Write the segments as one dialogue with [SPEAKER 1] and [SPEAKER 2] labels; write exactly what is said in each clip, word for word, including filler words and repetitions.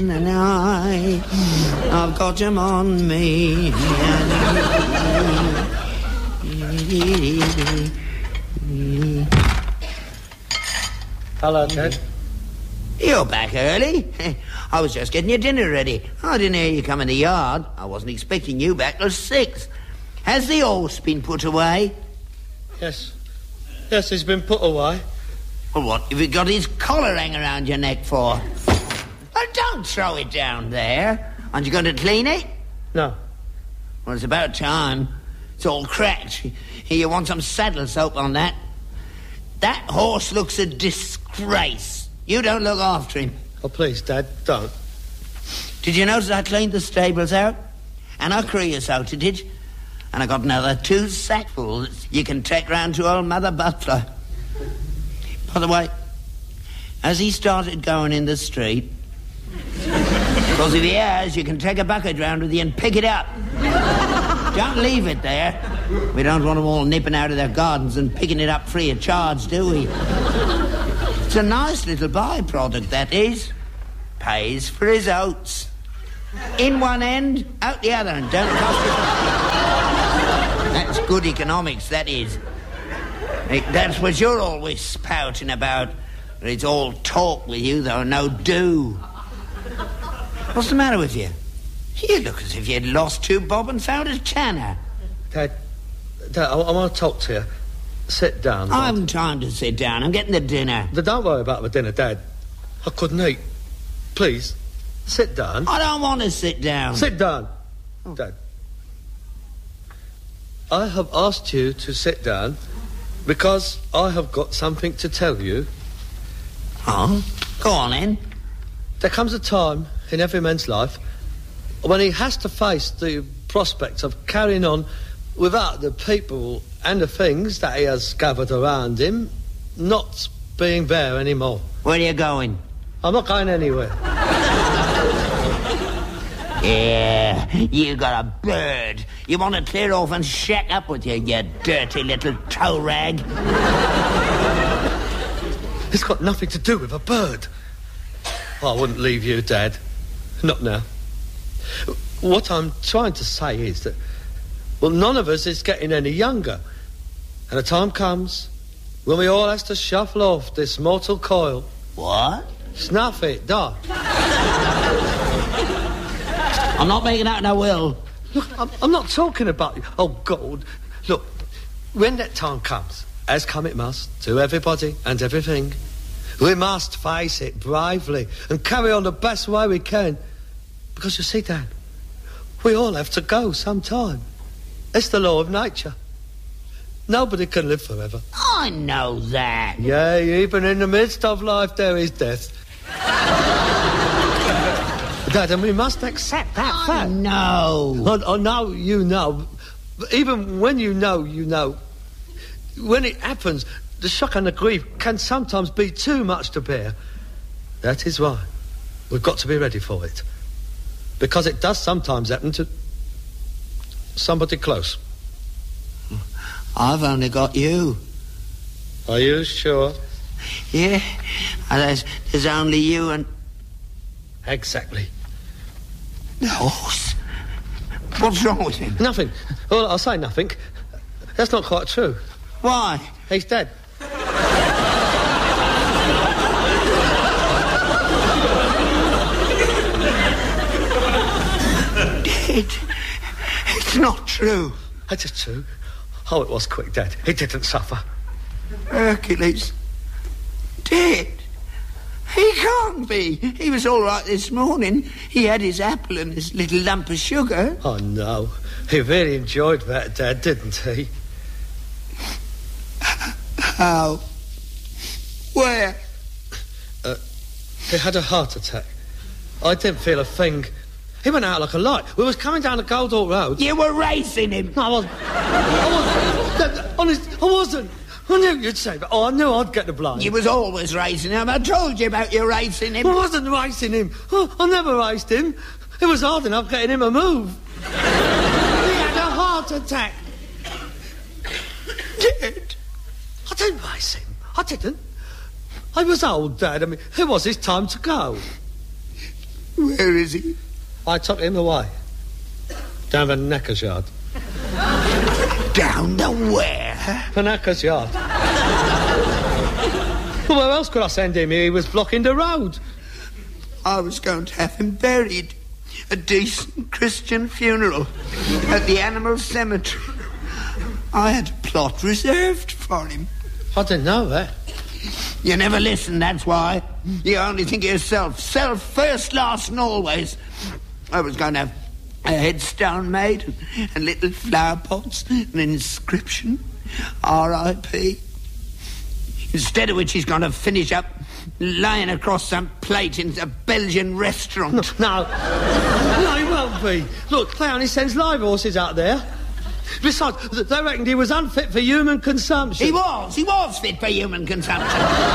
[SPEAKER 1] And I, I've got him on me.
[SPEAKER 2] Hello, Ted.
[SPEAKER 1] You're back early. I was just getting your dinner ready. I didn't hear you come in the yard. I wasn't expecting you back till six. Has the horse been put away?
[SPEAKER 2] Yes. Yes, he's been put away.
[SPEAKER 1] Well, what have you got his collar hanging around your neck for? Oh, don't throw it down there. Aren't you going to clean it?
[SPEAKER 2] No.
[SPEAKER 1] Well, it's about time. It's all cracked. Here, you want some saddle soap on that? That horse looks a disgrace. You don't look after him.
[SPEAKER 2] Oh, please, Dad, don't.
[SPEAKER 1] Did you notice I cleaned the stables out? And I creosoted it. And I got another two sackfuls you can take round to old Mother Butler. By the way, has he started going in the street? Because if he has, you can take a bucket round with you and pick it up. Don't leave it there. We don't want them all nipping out of their gardens and picking it up free of charge, do we? It's a nice little byproduct, that is. Pays for his oats. In one end, out the other, and don't cost it. That's good economics, that is. That's what you're always spouting about. It's all talk with you, though, no do. What's the matter with you? You look as if you'd lost two bob and found a tanner.
[SPEAKER 2] Dad, Dad, I, I want to talk to you. Sit down, Dad.
[SPEAKER 1] I haven't time to sit down. I'm getting the dinner.
[SPEAKER 2] Don't worry about the dinner, Dad. I couldn't eat. Please, sit down.
[SPEAKER 1] I don't want to sit down.
[SPEAKER 2] Sit down. Oh. Dad. I have asked you to sit down because I have got something to tell you.
[SPEAKER 1] Oh? Go on, then.
[SPEAKER 2] There comes a time in every man's life when he has to face the prospect of carrying on without the people and the things that he has gathered around him not being there anymore.
[SPEAKER 1] Where are you going?
[SPEAKER 2] I'm not going anywhere.
[SPEAKER 1] Yeah, you got a bird. You want to clear off and shack up with you, you dirty little toe rag.
[SPEAKER 2] It's got nothing to do with a bird. I wouldn't leave you, Dad. Not now. What I'm trying to say is that, well, none of us is getting any younger. And a time comes when we all have to shuffle off this mortal coil.
[SPEAKER 1] What?
[SPEAKER 2] Snuff it, die.
[SPEAKER 1] I'm not making out no will.
[SPEAKER 2] Look, I'm, I'm not talking about you. Oh, God. Look, when that time comes, as come it must, to everybody and everything, we must face it bravely and carry on the best way we can. Because, you see, Dad, we all have to go sometime. It's the law of nature. Nobody can live forever.
[SPEAKER 1] I know that.
[SPEAKER 2] Yeah, even in the midst of life there is death. Dad, and we must accept that
[SPEAKER 1] I
[SPEAKER 2] fact.
[SPEAKER 1] know.
[SPEAKER 2] I, I know you know. But even when you know, you know. When it happens, the shock and the grief can sometimes be too much to bear. That is why we've got to be ready for it. Because it does sometimes happen to somebody close.
[SPEAKER 1] I've only got you.
[SPEAKER 2] Are you sure?
[SPEAKER 1] Yeah, there's, there's only you and...
[SPEAKER 2] Exactly.
[SPEAKER 1] The horse. What's wrong with him?
[SPEAKER 2] Nothing. Well, I'll say nothing. That's not quite true.
[SPEAKER 1] Why?
[SPEAKER 2] He's dead.
[SPEAKER 1] Dead? It's not true.
[SPEAKER 2] That is true. Oh, it was quick, Dad. He didn't suffer.
[SPEAKER 1] Hercules. Dead? He can't be. He was all right this morning. He had his apple and his little lump of sugar.
[SPEAKER 2] Oh, no. He really enjoyed that, Dad, didn't he?
[SPEAKER 1] How? Where?
[SPEAKER 2] Uh, he had a heart attack. I didn't feel a thing. He went out like a light. We was coming down the Goldhawk Road.
[SPEAKER 1] You were racing him.
[SPEAKER 2] No, I wasn't. I wasn't. Dad, honest, I wasn't. I knew you'd say that. Oh, I knew I'd get the blame.
[SPEAKER 1] You was always racing him. I told you about you racing him.
[SPEAKER 2] I wasn't racing him. Oh, I never raced him. It was hard enough getting him a move. He had a heart attack.
[SPEAKER 1] Dead?
[SPEAKER 2] I didn't race him. I didn't. I was old, Dad. I mean, it was his time to go.
[SPEAKER 1] Where is he?
[SPEAKER 2] I took him away. Down the Knackers Yard.
[SPEAKER 1] Down the where?
[SPEAKER 2] The Knackers Yard. Well, where else could I send him? He was blocking the road.
[SPEAKER 1] I was going to have him buried. A decent Christian funeral at the animal cemetery. I had a plot reserved for him.
[SPEAKER 2] I didn't know that.
[SPEAKER 1] You never listen, that's why. You only think of yourself. Self first, last and always. I was going to have a headstone made and little flower pots, an inscription, R I P Instead of which he's going to finish up lying across some plate in a Belgian restaurant.
[SPEAKER 2] No, no, no, he won't be. Look, they only sends live horses out there. Besides, they reckoned he was unfit for human consumption.
[SPEAKER 1] He was. He was fit for human consumption.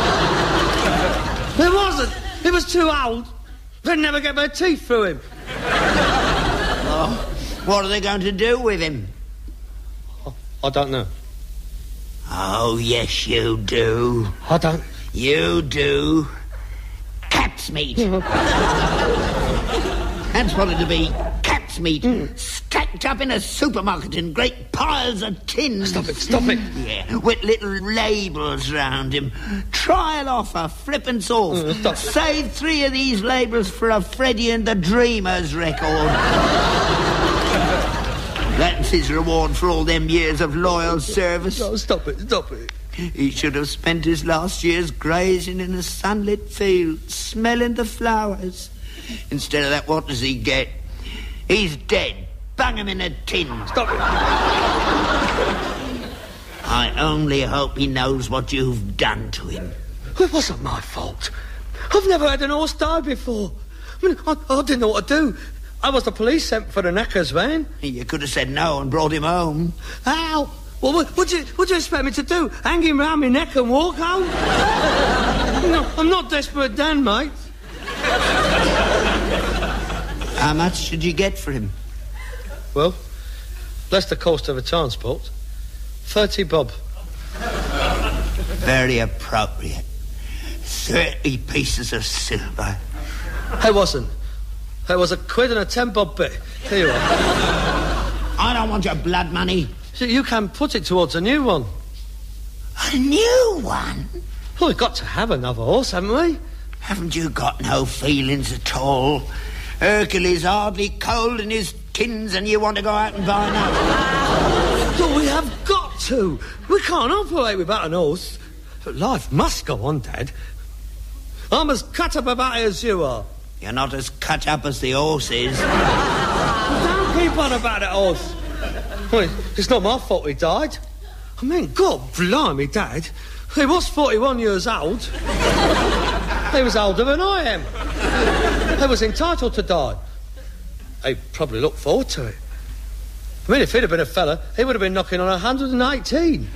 [SPEAKER 2] He wasn't. He was too old. They'd never get their teeth through him.
[SPEAKER 1] Oh, what are they going to do with him?
[SPEAKER 2] I, I don't know.
[SPEAKER 1] Oh, yes, you do.
[SPEAKER 2] I don't.
[SPEAKER 1] You do. Cat's meat. That's what it'll be. Cat's meat. Mm. Stacked up in a supermarket in great piles of tins.
[SPEAKER 2] Stop it, stop it.
[SPEAKER 1] Yeah, with little labels round him. Trial offer, flippance off.
[SPEAKER 2] Mm, stop.
[SPEAKER 1] Save three of these labels for a Freddie and the Dreamers record. That's his reward for all them years of loyal service.
[SPEAKER 2] No, stop it, stop it.
[SPEAKER 1] He should have spent his last years grazing in a sunlit field, smelling the flowers. Instead of that, what does he get? He's dead. Bung him in a tin.
[SPEAKER 2] Stop it.
[SPEAKER 1] I only hope he knows what you've done to him.
[SPEAKER 2] It wasn't my fault. I've never had an horse die before. I mean, I, I didn't know what to do. I was the police sent for the Knackers van.
[SPEAKER 1] You could have said no and brought him home.
[SPEAKER 2] How? Well, what would you, what'd you expect me to do? Hang him round my neck and walk home? No, I'm not Desperate Dan, mate.
[SPEAKER 1] How much did you get for him?
[SPEAKER 2] Well, less the cost of a transport. Thirty bob.
[SPEAKER 1] Very appropriate. Thirty pieces of silver.
[SPEAKER 2] It wasn't. It was a quid and a ten bob bit. Here you are.
[SPEAKER 1] I don't want your blood money.
[SPEAKER 2] So you can put it towards a new one.
[SPEAKER 1] A new one?
[SPEAKER 2] Well, we've got to have another horse, haven't we?
[SPEAKER 1] Haven't you got no feelings at all? Hercules hardly cold in his tins and you want to go out and buy another?
[SPEAKER 2] But we have got to. We can't operate without an horse. But life must go on, Dad. I'm as cut up about it as you are.
[SPEAKER 1] You're not as cut up as the horse is.
[SPEAKER 2] Don't keep on about that horse. Well, it's not my fault he died. I mean, God blimey, Dad. He was forty-one years old. He was older than I am. He was entitled to die. He probably looked forward to it. I mean, if he'd have been a fella, he would have been knocking on one hundred eighteen.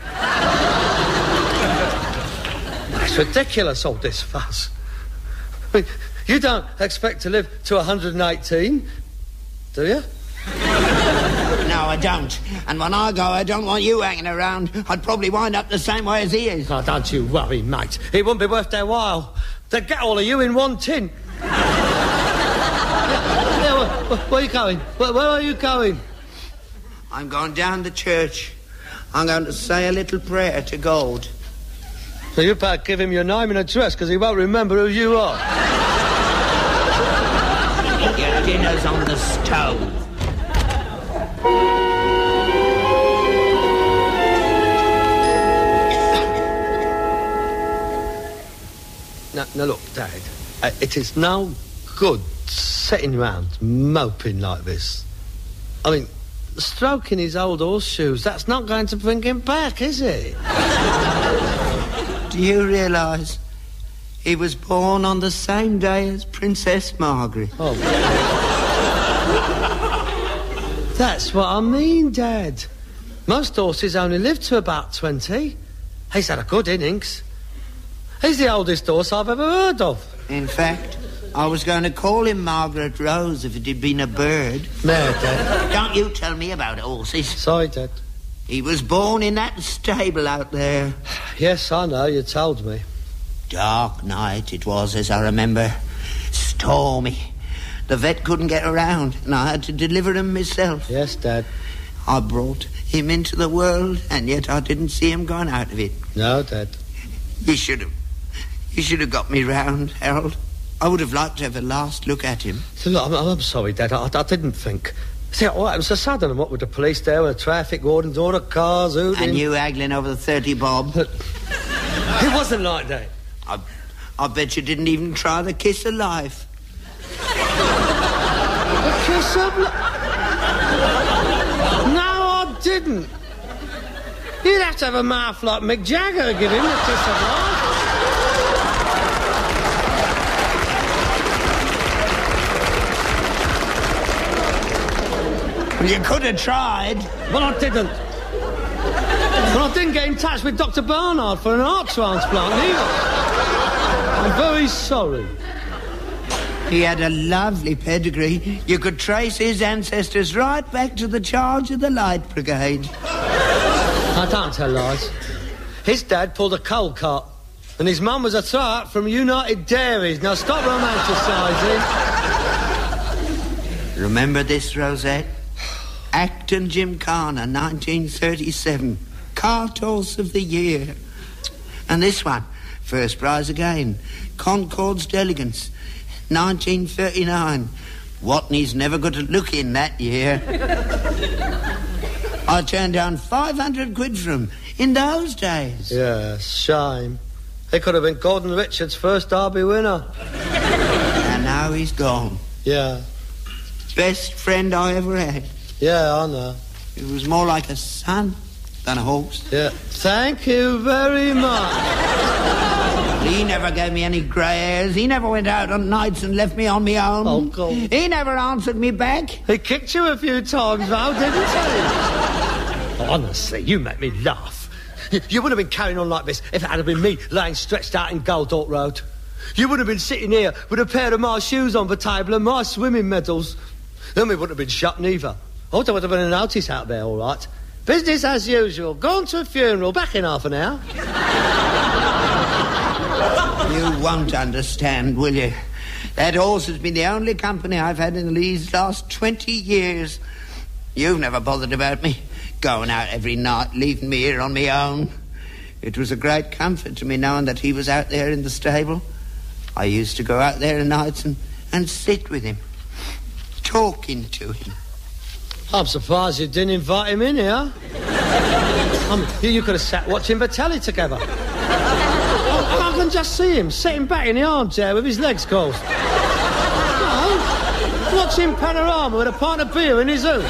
[SPEAKER 2] It's ridiculous, all this fuss. I mean, you don't expect to live to one hundred eighteen, do you?
[SPEAKER 1] No, I don't. And when I go, I don't want you hanging around. I'd probably wind up the same way as he is.
[SPEAKER 2] Oh, don't you worry, mate. It wouldn't be worth their while. They'd get all of you in one tin. yeah, yeah, where, where are you going? Where, where are you going?
[SPEAKER 1] I'm going down the church. I'm going to say a little prayer to God.
[SPEAKER 2] So you better give him your name and address, because he won't remember who you are.
[SPEAKER 1] Your dinner's on the stove.
[SPEAKER 2] Now, now look, Dad, uh, it is no good sitting round moping like this. I mean, stroking his old horseshoes, that's not going to bring him back, is it?
[SPEAKER 1] Do you realise he was born on the same day as Princess Margaret?
[SPEAKER 2] Oh. That's what I mean, Dad. Most horses only live to about twenty. He's had a good innings. He's the oldest horse I've ever heard of.
[SPEAKER 1] In fact, I was going to call him Margaret Rose if it had been a bird.
[SPEAKER 2] No, Dad.
[SPEAKER 1] Don't you tell me about horses.
[SPEAKER 2] Sorry, Dad.
[SPEAKER 1] He was born in that stable out there.
[SPEAKER 2] Yes, I know, you told me.
[SPEAKER 1] Dark night it was, as I remember. Stormy. The vet couldn't get around, and I had to deliver him myself.
[SPEAKER 2] Yes, Dad.
[SPEAKER 1] I brought him into the world, and yet I didn't see him going out of it.
[SPEAKER 2] No, Dad.
[SPEAKER 1] You should have... You should have got me round, Harold. I would have liked to have a last look at him.
[SPEAKER 2] So, look, I'm, I'm sorry, Dad. I, I didn't think... See, what happened so sudden, and what with the police there, and the traffic wardens, all the cars, hooting...
[SPEAKER 1] And you haggling over the thirty bob.
[SPEAKER 2] It wasn't like that.
[SPEAKER 1] I, I bet you didn't even try the kiss of life.
[SPEAKER 2] The kiss of life? No, I didn't. You'd have to have a mouth like Mick Jagger to give him the kiss of life.
[SPEAKER 1] Well, you could have tried.
[SPEAKER 2] Well, I didn't. Well, I didn't get in touch with Doctor Barnard for an heart transplant either. I'm very sorry.
[SPEAKER 1] He had a lovely pedigree. You could trace his ancestors right back to the charge of the Light Brigade.
[SPEAKER 2] I don't tell lies. His dad pulled a coal cart, and his mum was a throw-up from United Dairies. Now stop romanticising.
[SPEAKER 1] Remember this, Rosette? Acton Gymkhana, nineteen thirty-seven. Cart Horse of the Year. And this one, first prize again. Concord's D'Elegance, nineteen thirty-nine. Watney's never got a look in that year. I turned down five hundred quid for him in those days.
[SPEAKER 2] Yeah, shame. He could have been Gordon Richards' first Derby winner.
[SPEAKER 1] And now he's gone.
[SPEAKER 2] Yeah.
[SPEAKER 1] Best friend I ever had.
[SPEAKER 2] Yeah, I know.
[SPEAKER 1] He was more like a son than a horse.
[SPEAKER 2] Yeah. Thank you very much.
[SPEAKER 1] He never gave me any grey hairs. He never went out on nights and left me on my own.
[SPEAKER 2] Oh, God.
[SPEAKER 1] He never answered me back.
[SPEAKER 2] He kicked you a few times, though, didn't he? Honestly, you make me laugh. You wouldn't have been carrying on like this if it had been me laying stretched out in Goldort Road. You wouldn't have been sitting here with a pair of my shoes on the table and my swimming medals. Then we wouldn't have been shut neither. Oh, there would have been a notice out there, all right. Business as usual. Gone to a funeral. Back in half an hour.
[SPEAKER 1] You won't understand, will you? That horse has been the only company I've had in these last twenty years. You've never bothered about me. Going out every night, leaving me here on my own. It was a great comfort to me knowing that he was out there in the stable. I used to go out there at nights and, and sit with him, talking to him.
[SPEAKER 2] I'm surprised you didn't invite him in here. um, you, you could have sat watching the telly together. I, I can just see him sitting back in the armchair with his legs crossed. No, watching Panorama with a pint of beer in his room.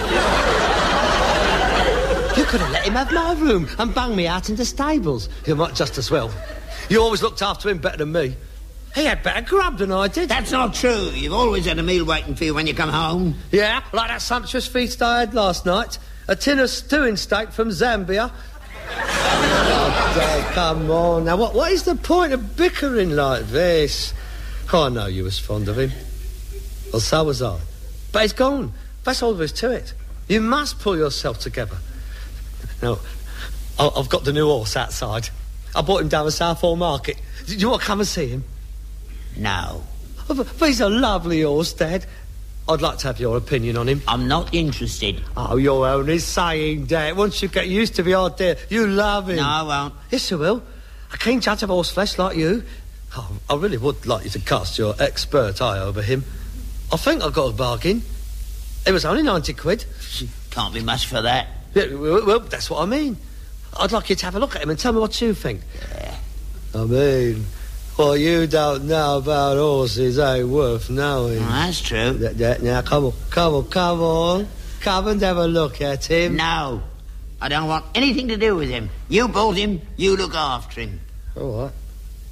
[SPEAKER 2] You could have let him have my room and bung me out in the stables. You might just as well. You always looked after him better than me. He had better grub than I did.
[SPEAKER 1] That's not true. You've always had a meal waiting for you when you come home.
[SPEAKER 2] Yeah, like that sumptuous feast I had last night. A tin of stewing steak from Zambia. Oh, Dad, come on. Now, what, what is the point of bickering like this? Oh, I know you was fond of him. Well, so was I. But he's gone. That's all there is to it. You must pull yourself together. Now, I- I've got the new horse outside. I bought him down the Southall Market. Do you want to come and see him?
[SPEAKER 1] No.
[SPEAKER 2] Oh, but, but he's a lovely horse, Dad. I'd like to have your opinion on him.
[SPEAKER 1] I'm not interested.
[SPEAKER 2] Oh, you're only saying, Dad. Once you get used to the idea, you love him.
[SPEAKER 1] No, I won't.
[SPEAKER 2] Yes, I will. A keen judge of horse flesh like you. Oh, I really would like you to cast your expert eye over him. I think I've got a bargain. It was only ninety quid.
[SPEAKER 1] Can't be much for that.
[SPEAKER 2] Yeah, well, well, that's what I mean. I'd like you to have a look at him and tell me what you think.
[SPEAKER 1] Yeah.
[SPEAKER 2] I mean, what you don't know about horses ain't worth knowing.
[SPEAKER 1] Well, that's true.
[SPEAKER 2] Th- th- Now, come on, come on, come on. Come and have a look at him.
[SPEAKER 1] No. I don't want anything to do with him. You bought him, you look after him.
[SPEAKER 2] All right.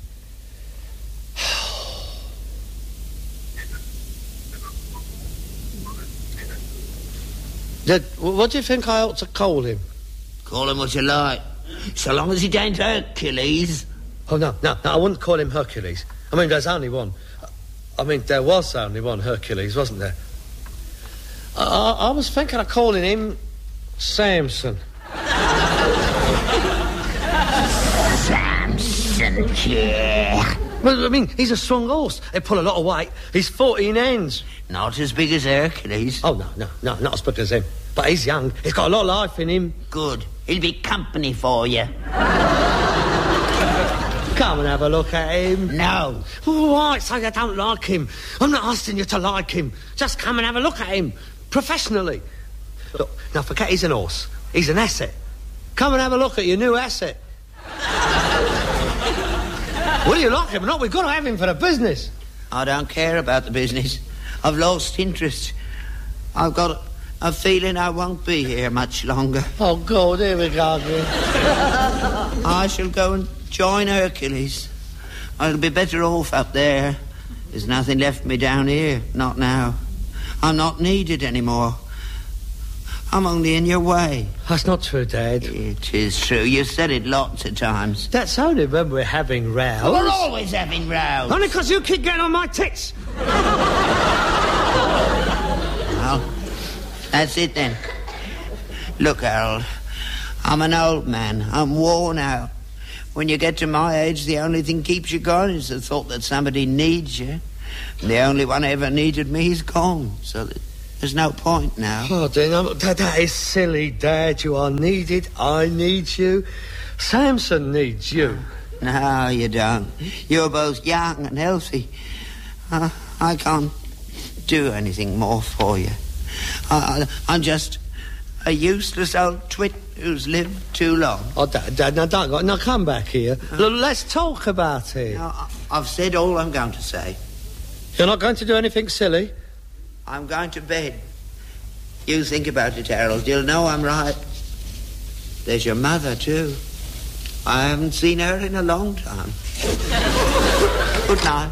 [SPEAKER 2] Dad, what do you think I ought to call him?
[SPEAKER 1] Call him what you like. So long as it ain't Hercules.
[SPEAKER 2] Oh, no, no, no, I wouldn't call him Hercules. I mean, there's only one. I mean, there was only one Hercules, wasn't there? I, I, I was thinking of calling him Samson.
[SPEAKER 1] Samson, yeah.
[SPEAKER 2] Well, Well, I mean, he's a strong horse. They pull a lot of weight. He's fourteen hands.
[SPEAKER 1] Not as big as Hercules.
[SPEAKER 2] Oh, no, no, no, not as big as him. But he's young. He's got a lot of life in him.
[SPEAKER 1] Good. He'll be company for you.
[SPEAKER 2] Come and have a look at him.
[SPEAKER 1] No.
[SPEAKER 2] All right, so you don't like him. I'm not asking you to like him. Just come and have a look at him. Professionally. Look, now forget he's an horse. He's an asset. Come and have a look at your new asset. Whether you like him or not, we've got to have him for the business.
[SPEAKER 1] I don't care about the business. I've lost interest. I've got a feeling I won't be here much longer.
[SPEAKER 2] Oh, God, here we go again.
[SPEAKER 1] I shall go and join Hercules. I'll be better off up there. There's nothing left me down here. Not now. I'm not needed anymore. I'm only in your way.
[SPEAKER 2] That's not true, Dad.
[SPEAKER 1] It is true. You've said it lots of times.
[SPEAKER 2] That's only when we're having rows.
[SPEAKER 1] We're always having rows.
[SPEAKER 2] Only because you keep getting on my tits.
[SPEAKER 1] Well, that's it then. Look, Harold, I'm an old man. I'm worn out. When you get to my age, the only thing keeps you going is the thought that somebody needs you. And the only one who ever needed me is gone, so that there's no point now.
[SPEAKER 2] Oh, dear, no, that, that is silly, Dad. You are needed. I need you. Samson needs you.
[SPEAKER 1] No, you don't. You're both young and healthy. Uh, I can't do anything more for you. I, I, I'm just a useless old twit who's lived too long.
[SPEAKER 2] Oh, Dad, Dad, now don't go. Now come back here. Uh, Look, let's talk about it.
[SPEAKER 1] No, I've said all I'm going to say.
[SPEAKER 2] You're not going to do anything silly?
[SPEAKER 1] I'm going to bed. You think about it, Harold. You'll know I'm right. There's your mother, too. I haven't seen her in a long time. Good night.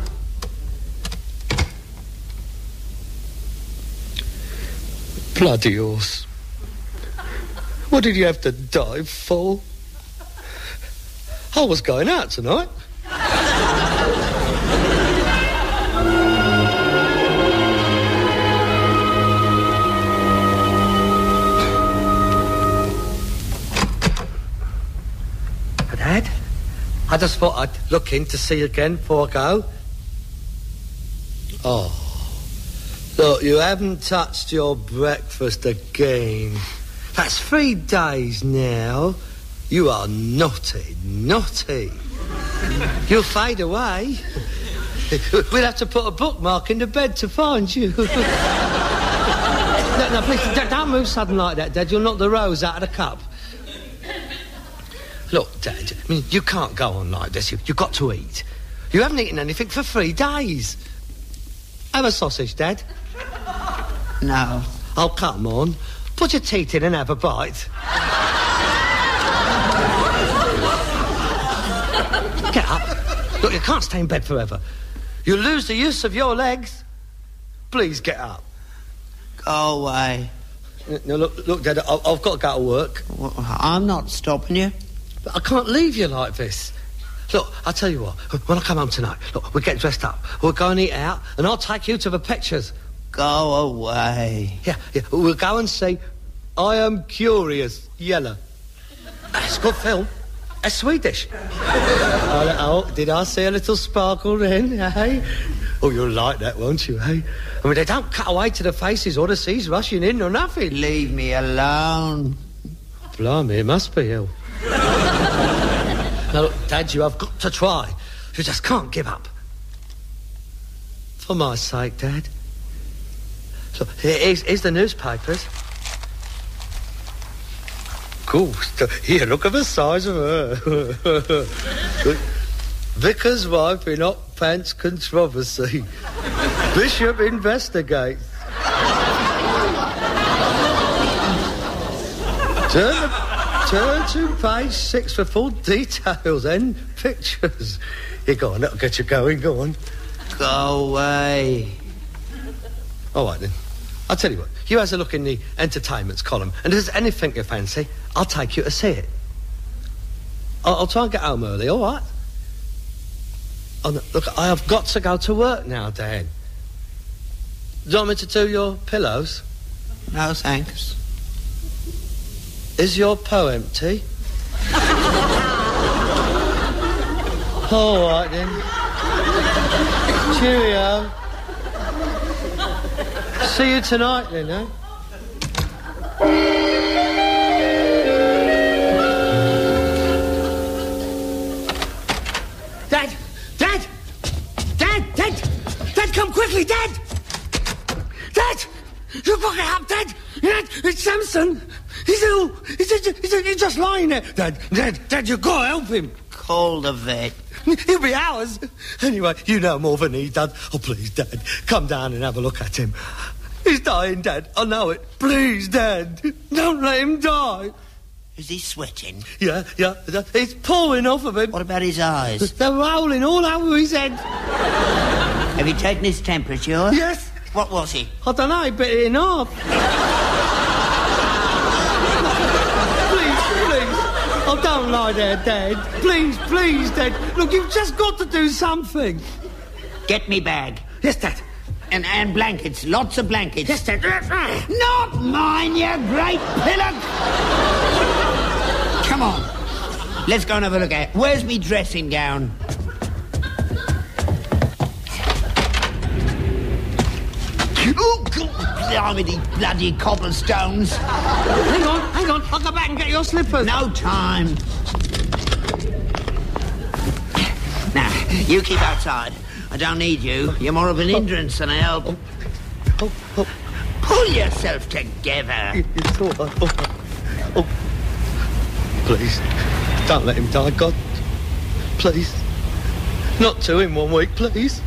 [SPEAKER 2] Bloody horse. What did you have to dive for? I was going out tonight. Dad, I just thought I'd look in to see you again before I go. Oh, look, you haven't touched your breakfast again. That's three days now. You are naughty, naughty. You'll fade away. We'll have to put a bookmark in the bed to find you. No, no, please, don't move sudden like that, Dad. You'll knock the rose out of the cup. Look, Dad, I mean, you can't go on like this. You, you've got to eat. You haven't eaten anything for three days. Have a sausage, Dad.
[SPEAKER 1] No.
[SPEAKER 2] Oh, come on. Put your teeth in and have a bite. Get up. Look, you can't stay in bed forever. You'll lose the use of your legs. Please get up.
[SPEAKER 1] Go away.
[SPEAKER 2] No, look, look, Dad, I, I've got to go to work.
[SPEAKER 1] Well, I'm not stopping you.
[SPEAKER 2] But I can't leave you like this. Look, I'll tell you what. When I come home tonight, look, we'll get dressed up. We'll go and eat out, and I'll take you to the pictures.
[SPEAKER 1] Go away.
[SPEAKER 2] Yeah, yeah. We'll go and see I Am Curious, Yellow. It's a good film. It's Swedish. oh, oh, did I see a little sparkle then, eh? Oh, you'll like that, won't you, eh? I mean, they don't cut away to the faces or the seas rushing in or nothing.
[SPEAKER 1] Leave me alone.
[SPEAKER 2] Blimey, it must be ill. Now, look, Dad, you have got to try. You just can't give up. For my sake, Dad. So, here's, here's the newspapers. Cool. Here, look at the size of her. Vicar's wife in hot pants controversy. Bishop investigates. Turn, the, turn to page six for full details and pictures. Here, go on, that'll get you going, go on.
[SPEAKER 1] Go away.
[SPEAKER 2] All right, then. I'll tell you what. You have a look in the entertainments column, and if there's anything you fancy, I'll take you to see it. I'll, I'll try and get home early, all right? Oh, no, look, I have got to go to work now, Dad. Do you want me to do your pillows?
[SPEAKER 1] No, thanks.
[SPEAKER 2] Is your po empty? All right, then. Cheerio. See you tonight, then, eh?
[SPEAKER 3] Dad! Dad! Dad! Dad! Dad, come quickly, Dad! Dad! Look, look up, Dad! Dad, it's Samson! He's ill! He's, he's, he's, he's just lying there! Dad, Dad, Dad, you've got to help him!
[SPEAKER 1] Call the vet.
[SPEAKER 3] He'll be hours! Anyway, you know more than he does. Oh, please, Dad, come down and have a look at him. He's dying, Dad. I know it. Please, Dad, don't let him die.
[SPEAKER 1] Is he sweating?
[SPEAKER 3] Yeah, yeah, it's pouring off of him.
[SPEAKER 1] What about his eyes?
[SPEAKER 3] They're rolling all over his head.
[SPEAKER 1] Have you taken his temperature?
[SPEAKER 3] Yes.
[SPEAKER 1] What was he?
[SPEAKER 3] I don't know, he bit it in half. Please, please. Oh, don't lie there, Dad. Please, please, Dad. Look, you've just got to do something.
[SPEAKER 1] Get me bag.
[SPEAKER 3] Yes, Dad.
[SPEAKER 1] And, and blankets, lots of blankets.
[SPEAKER 3] Yes, Dad.
[SPEAKER 1] Not mine, you great pillock! Come on. Let's go and have a look at it. Where's me dressing gown? Oh, God, blimey, these bloody cobblestones.
[SPEAKER 3] Hang on, hang on. I'll go back and get your slippers.
[SPEAKER 1] No time. Now, you keep outside. I don't need you. You're more of an hindrance than a help.
[SPEAKER 3] Oh, oh, oh.
[SPEAKER 1] Pull yourself together.
[SPEAKER 3] It's all right. Oh, oh. Please, don't let him die, God. Please. Not two in one week, please.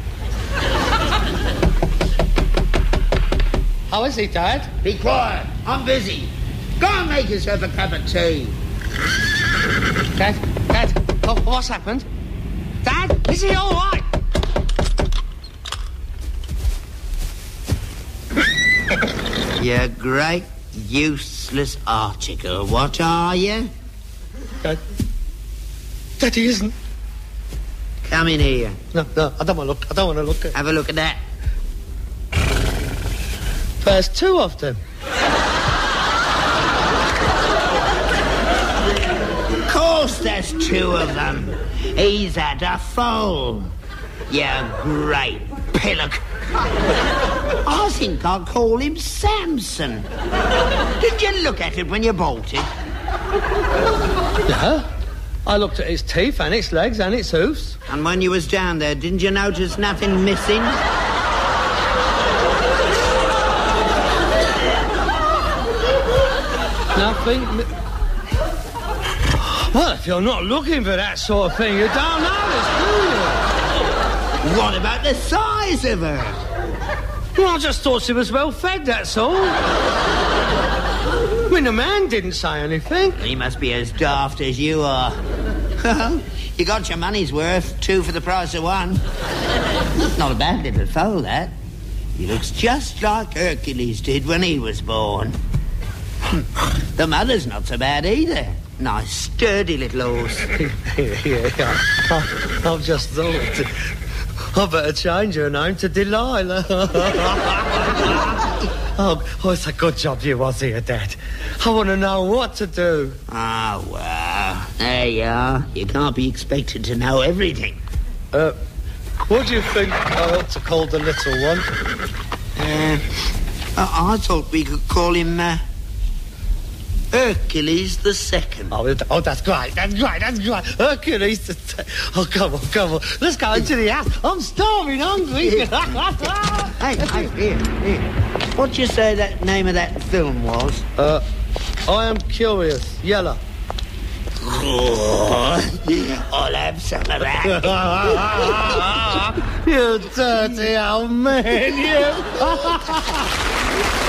[SPEAKER 3] How is he, Dad?
[SPEAKER 1] Be quiet. I'm busy. Go and make yourself a cup of tea.
[SPEAKER 3] Dad, Dad, oh, what's happened? Dad, is he all right?
[SPEAKER 1] You great useless article. What are you?
[SPEAKER 3] Dad, Dad, he isn't.
[SPEAKER 1] Come in here.
[SPEAKER 3] No, no, I don't want to look. I don't want to look at.
[SPEAKER 1] Have a look at that.
[SPEAKER 3] There's two of them.
[SPEAKER 1] Of course there's two of them. He's had a foal. You great pillock. I think I'll call him Samson. Did you look at it when you bought it?
[SPEAKER 3] Yeah. I looked at its teeth and its legs and its hoofs.
[SPEAKER 1] And when you was down there, didn't you notice nothing missing?
[SPEAKER 3] Nothing. Well, if you're not looking for that sort of thing, you don't notice, do you?
[SPEAKER 1] What about the size of her?
[SPEAKER 3] Well, I just thought she was well fed, that's all. I mean, the man didn't say anything.
[SPEAKER 1] He must be as daft as you are. You got your money's worth, two for the price of one. Not a bad little foal, that. He looks just like Hercules did when he was born. The mother's not so bad either. Nice, sturdy little horse.
[SPEAKER 3] yeah, yeah, yeah. I, I've just thought I better change her name to Delilah. oh, oh, it's a good job you was here, Dad. I want to know what to do.
[SPEAKER 1] Ah, oh, well, there you are. You can't be expected to know everything.
[SPEAKER 3] Uh, what do you think I ought to call the little one?
[SPEAKER 1] Uh, I, I thought we could call him, uh, Hercules the Second.
[SPEAKER 3] Oh, oh, that's great, that's great, that's great. Hercules the Second. Oh, come on, come on. Let's go into the house. I'm starving, hungry.
[SPEAKER 1] hey, hey, here, here. What do you say that name of that film was?
[SPEAKER 3] Uh, I Am Curious, Yellow.
[SPEAKER 1] Oh, I'll have some of that.
[SPEAKER 3] You dirty old man, you.